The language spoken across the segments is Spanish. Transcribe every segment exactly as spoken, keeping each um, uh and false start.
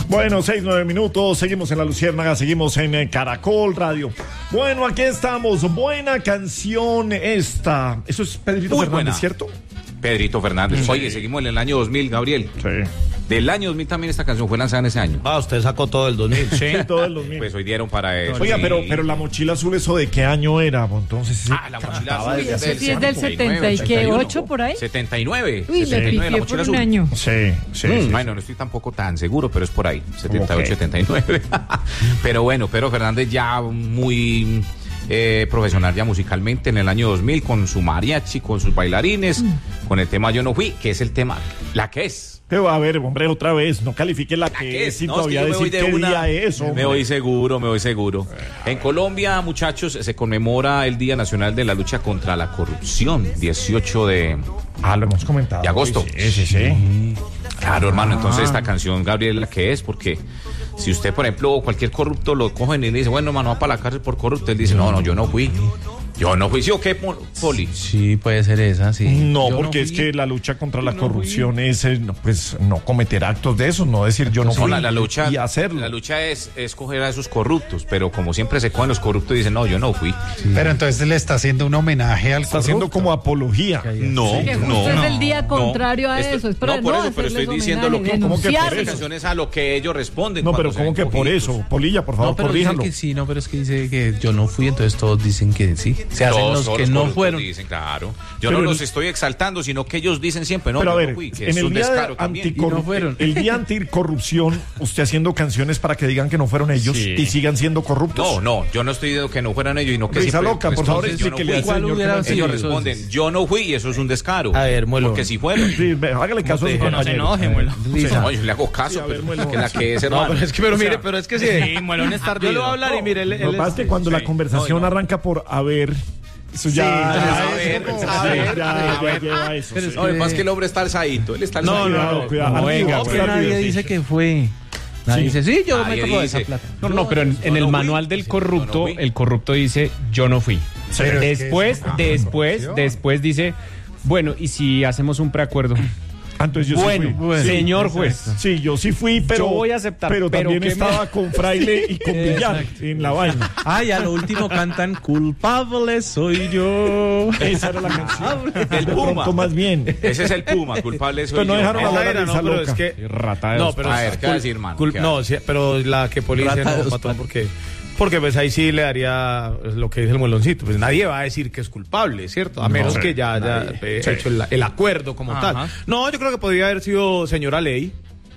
Bueno, seis, nueve minutos, seguimos en La Luciérnaga, seguimos en Caracol Radio. Bueno, aquí estamos, buena canción esta. Eso es Pedrito Muy Fernández, buena. ¿cierto? Pedrito Fernández. Sí. Oye, seguimos en el año dos mil, Gabriel. Sí. Del año dos mil también esta canción fue lanzada en ese año. Ah, usted sacó todo el dos mil. Sí, todo el dos mil. Pues hoy dieron para eso. Oiga, sí. pero, pero la mochila azul, ¿eso de qué año era? Entonces, sí, Ah, la mochila azul. desde Eso hace sí es del setenta y qué, ocho por ahí. setenta y nueve. Uy, le setenta y nueve, la pifié mochila por azul. un año. Sí, sí, Mm, sí. Bueno, no estoy tampoco tan seguro, pero es por ahí, setenta y ocho, Ok. setenta y nueve. Pero bueno, Pedro Fernández ya muy eh, profesional ya musicalmente en el año dos mil, con su mariachi, con sus bailarines, Mm. con el tema Yo No Fui, que es el tema, la que es. Pero a ver, hombre, otra vez, no califique la, ¿La que qué es es? y No, todavía es que yo me decir voy de qué una- día es, Me hombre. voy seguro, me voy seguro. En Colombia, muchachos, se conmemora el Día Nacional de la Lucha contra la Corrupción, dieciocho de... Ah, lo hemos comentado. De agosto. Sí, sí, sí. Claro, hermano, entonces esta canción, Gabriel, ¿la que es? Porque si usted, por ejemplo, cualquier corrupto lo cogen y le dice, bueno, hermano, va para la cárcel por corrupto, él dice, no, no, yo no fui. Yo no fui, ¿sí o qué, Poli? Sí, puede ser esa, sí. No, Yo porque no es fui. que la lucha contra la no corrupción es, eh, no, pues, no cometer actos de esos, no decir yo no No, fui la, la lucha, y hacerlo. la lucha es, es coger a esos corruptos, pero como siempre se cogen los corruptos y dicen, no, yo no fui. Pero entonces le está haciendo un homenaje al Está haciendo corrupto. como apología. No, Que justo no. es el día no. contrario a Esto- eso. Es para no, por no eso, pero estoy hacerles diciendo lo homenaje, que... ¿Cómo que por denunciar. eso? Esta canción es a lo que ellos responden. No, pero cuando se ¿cómo ven que por cogidos. eso? Polilla, por favor, No, pero dice corríjanlo. que sí, no, pero es que dice que yo no fui, entonces todos dicen que sí. Se hacen Todos, los todos que los no corruptos fueron. Dicen, claro. Yo Pero no el- los estoy exaltando, sino que ellos dicen siempre, no, Pero a yo ver, no fui, que en es el un día, descaro también. anticorru- Y no fueron. el día anticorrupción, usted haciendo canciones para que digan que no fueron ellos Sí. y sigan siendo corruptos. No, no, yo no estoy diciendo que no fueran ellos, sino que Risa siempre loca, por favor, responden, yo no explíquele al fui. señor que hubiera no sido Ellos entiende. eso? responden, yo no fui y eso es un descaro. A ver, Muelo. Porque si fueron. Sí, ve, hágale caso a su No te- compañero. no se enoje, Muelo. No, yo le hago caso, Sí, a ver, pero Muelo. que la que es, No, hermano. pero es que, pero O sea, mire, pero es que sí. Sí, Muelón es Yo le voy a hablar y mire, él, él Lo que pasa es que cuando la conversación No, no. arranca por a ver, eso ya, Sí, ya, a ver, ya, a ver, ya, ya, a ver. lleva eso. Pero sí. es No, además que el hombre está alzadito, él está No, alzadito. no, Cuidado, cuidado. No, Arriba, venga, pues, que arriba, nadie sí. dice que fue. Nadie dice, sí, yo me Nadie toco de dice. esa plata. No, no, pero en, en Yo el no manual fui. del Yo no corrupto, fui. el corrupto dice, yo no fui. Pero es que Después, es una después, corrupción. después dice, bueno, ¿y si hacemos un preacuerdo? Ah, entonces yo sí Bueno, fui. bueno. Sí, señor exacto. juez. Sí, yo sí fui, pero. Yo voy a aceptar, Pero, pero también ¿qué me- estaba con Fraile y con Villar en la vaina. Ah, y a lo último cantan culpable soy yo. Esa era la canción. Del De Puma. pronto más bien. Ese es el Puma, culpable soy Pero no yo. dejaron No, hablar Esa a era, no, Risa pero Loca. es que... Rata de No, dos pero... A ver, ¿qué va a decir, hermano? Cul- ¿Qué no, va? sí, pero la que Poli dice Rata de no, dos patrón, patas. porque... Porque pues ahí sí le daría lo que es el mueloncito. Pues nadie va a decir que es culpable, ¿cierto? A menos sí, que ya haya nadie. eh, Sí. hecho el, el acuerdo como Ajá. tal. No, yo creo que podría haber sido señora ley.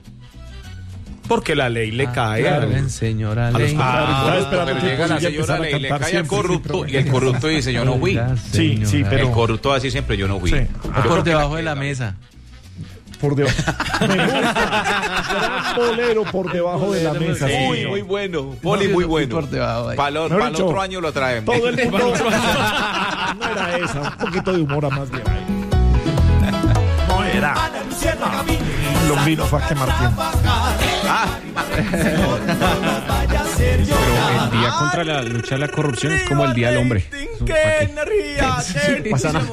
Porque la ley le cae Claro, a- señora a los ley. Ah, corruptos. estaba esperando Pero que llega la Polilla señora empezara a ley, le cantar cae al siempre, corrupto siempre. y el corrupto dice, yo no fui. Oiga, Sí, sí, señora. pero- El corrupto va a decir siempre, yo no fui. Sí. Yo O creo por que debajo la- de la mesa. Por debajo. Me gusta. Gran bolero por debajo de la mesa. sí, Uy, señor. muy bueno. Poli, muy bueno. Por debajo ahí. Para Mejor el dicho, otro año lo traemos. Todo el mundo. No era esa. Un poquito de humor a más bien. No era. Lombino fue a quemar tiempo. Pero el día contra la lucha de la corrupción es como el día del hombre. Eso, ¿para qué? pasa nada.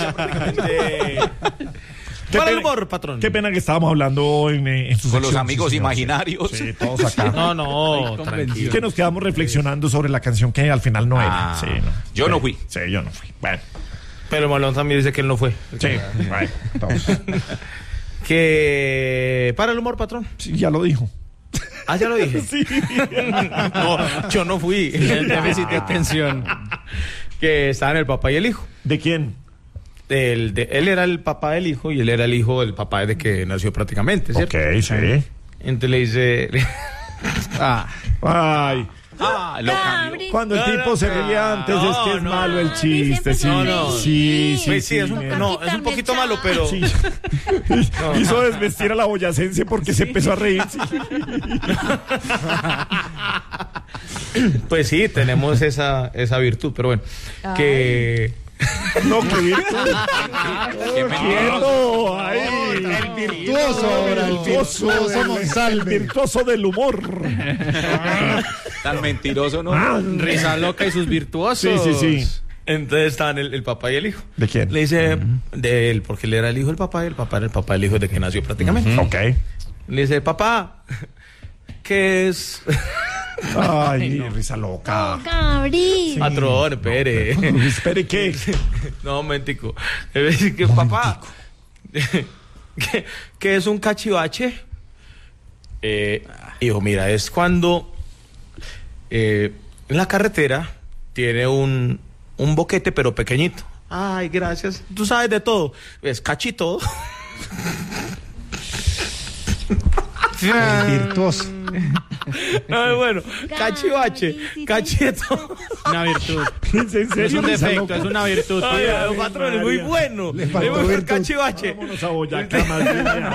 Qué Para el pena- humor, patrón. Qué pena que estábamos hablando en, eh, en sus Con los secciones, amigos sí, señor. imaginarios. Sí, todos acá. No, no, tranquilo. Que nos quedamos reflexionando sobre la canción que al final no era. Ah, Sí, no. yo no fui. Sí, yo no fui. Bueno, Pero Malón también dice que él no fue. sí. Bueno, entonces, Que... Para el humor, patrón. sí, ya lo dijo. Ah, ya lo dije. Sí. No, yo no fui. El déficit de atención. Que estaban el papá y el hijo. ¿De quién? El de, él era el papá del hijo y él era el hijo del papá desde que nació prácticamente, ¿cierto? Ok, sí. Entonces le dice... ah, Ay, Ah, lo cambió. cuando el No, tipo no, se ríe antes no, es que es no. malo el chiste. Sí, No, no. sí, sí. pues sí, es un, mira. no, es un poquito malo, pero... Sí. Hizo desvestir a la boyacense porque se empezó a reír. Sí. Pues sí, tenemos esa, esa virtud, pero bueno. Que... No, qué virtud. Qué Quieto, ahí. El virtuoso ahora, el virtuoso del- Monsalve. el virtuoso del humor. Tan mentiroso, ¿no? Ah, Risa loca y sus virtuosos. Sí, sí, sí. Entonces estaban el, el papá y el hijo. ¿De quién? Le dice, de él, porque él era el hijo del papá y el papá era el papá del hijo de que nació prácticamente. Ok. Le dice, papá, ¿qué es? Ay, no. Risa loca. Gabriel. Patrón, espere. No, espere, ¿qué? No, mentico. Que, papá, ¿qué, ¿qué es un cachivache? Eh, hijo, mira, es cuando eh, en la carretera tiene un, un boquete, pero pequeñito. Ay, gracias. Tú sabes de todo. Es cachito. El virtuoso. No, bueno, cachivache, cacheto. Una virtud. ¿En serio? Es un Risa defecto, loca? es una virtud. Ay, ay, patrón, es muy bueno. Le Es faltó muy buen virtud. cachivache. Vámonos a Boyacá, más bien.